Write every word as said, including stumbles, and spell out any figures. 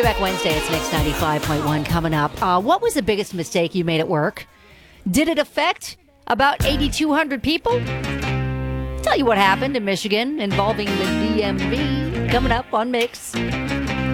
Playback Wednesday, it's Mix ninety-five point one coming up. Uh, what was the biggest mistake you made at work? Did it affect about eighty-two hundred people? Tell you what happened in Michigan involving the D M V coming up on Mix.